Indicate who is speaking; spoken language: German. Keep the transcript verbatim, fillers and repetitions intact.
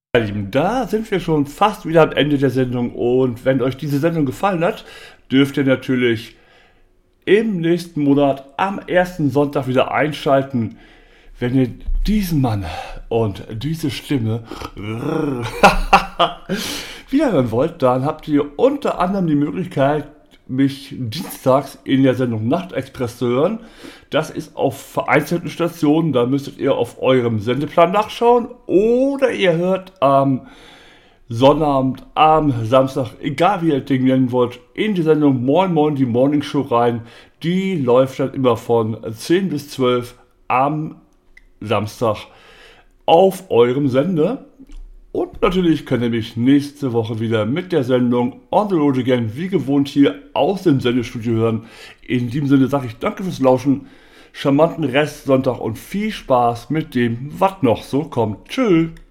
Speaker 1: Meine Lieben, da sind wir schon fast wieder am Ende der Sendung und wenn euch diese Sendung gefallen hat, dürft ihr natürlich im nächsten Monat am ersten Sonntag wieder einschalten, wenn ihr diesen Mann und diese Stimme wiederhören wollt. Dann habt ihr unter anderem die Möglichkeit, mich dienstags in der Sendung Nachtexpress zu hören. Das ist auf vereinzelten Stationen, da müsstet ihr auf eurem Sendeplan nachschauen oder ihr hört am Sonnabend, am Samstag, egal wie ihr das Ding nennen wollt, in die Sendung Moin Moin, die Morning Show rein. Die läuft dann immer von zehn bis zwölf am Samstag auf eurem Sender. Und natürlich könnt ihr mich nächste Woche wieder mit der Sendung On the Road Again wie gewohnt hier aus dem Sendestudio hören. In diesem Sinne sage ich danke fürs Lauschen, charmanten Restsonntag und viel Spaß mit dem, was noch so kommt. Tschüss.